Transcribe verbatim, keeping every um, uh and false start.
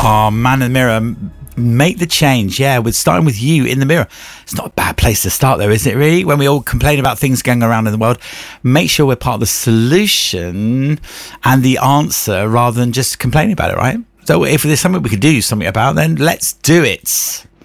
Oh, man in the mirror. Make the change. Yeah, we're starting with you in the mirror. It's not a bad place to start, though, is it, really? When we all complain about things going around in the world, make sure we're part of the solution and the answer rather than just complaining about it, right? So if there's something we could do something about, then let's do it.